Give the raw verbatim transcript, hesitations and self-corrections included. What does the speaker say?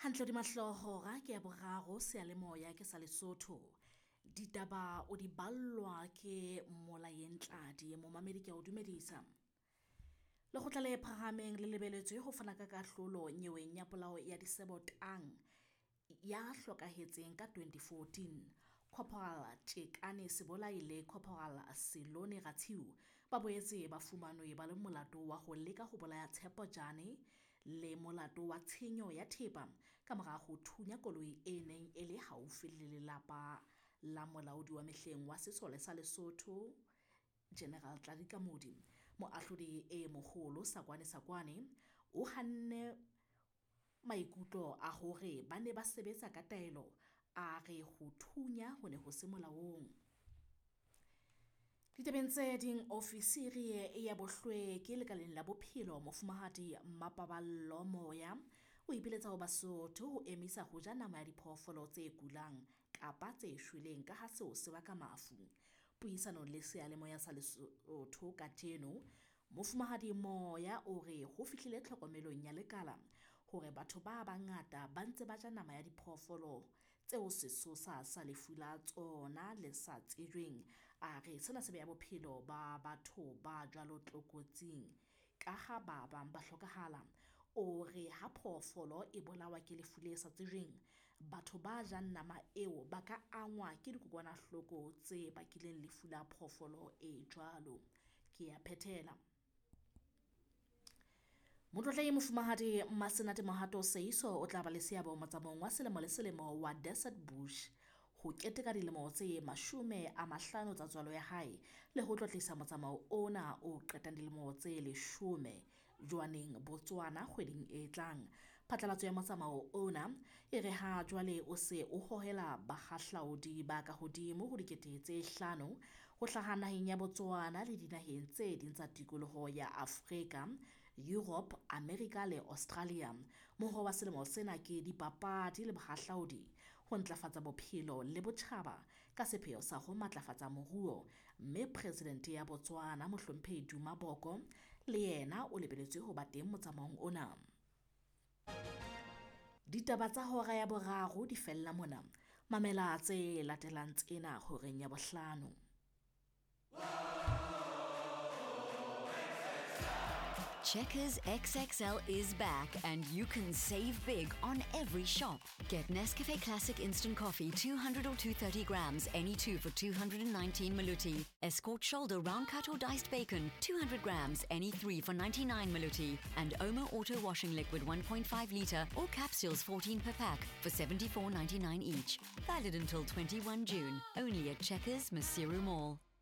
Hantle di mahlohora ke ya boraro seyalemoya ke sa Lesotho. Ditaba o di ballwa ke Molayeng Tladi momamedi ke a o dumedisa. Lekgotla le phahameng le lebeletswe ho fana ka kahlolo nyeweng ya polao ya disebotang ya hlokahetseng ka twenty fourteen. Corporal Tekane Sebolai le Corporal Selone Rathiu ba boetse ba fumanwe ba le molato wa ho leka ho bolaya Tshepojane le molato wa tshenyo ya thepa ka mora ho thunya koloi e neng e le haufi le lelapa la molaodi wa mehleng wa sesole sa Lesotho General Tladi Kamodi. Moahlodi e moholo Sakwane Sakwane o hanne maikutlo a hore ba ne ba sebetsa ka taelo a re ho thunya ho ne ho se molaong. Ditabeng tse ding, ofisiri ya bohlweki lekaleng la bophelo mofumahadi Mapaballo Moya o ipiletsa ho Basotho ho emisa ho ja nama ya diphoofolo tse kulang kapa tse shweleng ka ha seo se baka mafu. Puisano le seyalemoya sa Lesotho kajeno, mofumahadi Moya o re ho fihlile tlhokomelong ya lekala hore batho ba bangata ba ntse ba ja nama ya diphoofolo tseo sesosa sa lefu la tsona le sa tsejweng. A re sena se beha bophelo ba batho ba jwalo tlokotsing ka ha ba bang ba hlokahala. O re ha phoofolo e bolawa ke lefu le sa tsejweng, batho ba jang nama eo ba ka angwa ke dikokwanahloko tse bakileng lefu la phoofolo e jwalo. Ke a phethela. Motlotlehi mofumahadi Masenate Mohato Seiso o tla ba le seabo motsamaong wa selemo le selemo wa Desert Bush ho keteka dilemo tse mashome a mahlano tsa tswalo ya hae le ho tlotlisa motsamao ona o qetang dilemo tse leshome Johaneng, Botswana kgweding e tlang. Phatlalatso ya motsamao ona e re ha jwale o se o hohela bakgahlaodi ba ka hodimo ho dikete tse hlano ho hlaha naheng ya Botswana le dinaheng tse ding tsa tikoloho ya Afrika, Europe, America le Australia. Moho wa selemo sena ke dipapadi le bohahlaudi ho ntlafatsa bophelo le botjhaba ka sepheo sa ho matlafatsa moruo, mme President ya Botswana Mohlomphehi Duma Boko le yena o lebeletswe ho ba teng motsamaong ona. Ditaba tsa hora ya boraro di fella mona. Mamela tse latelang tsena horeng ya bohlano. Checkers X X L is back and you can save big on every shop. Get Nescafe Classic Instant Coffee two hundred or two hundred thirty grams, any two for two hundred nineteen Maluti. Escort Shoulder Round Cut or Diced Bacon two hundred grams, any three for ninety-nine Maluti. And Omo Auto Washing Liquid one point five litre or capsules fourteen per pack for seventy-four ninety-nine each. Valid until twenty-first of June. Only at Checkers Masiru Mall.